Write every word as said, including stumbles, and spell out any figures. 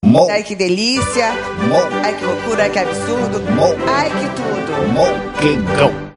Mo. Ai, que delícia. Mo. Ai, que loucura, ai, que absurdo. Mo. Ai, que tudo. Mo. Que go.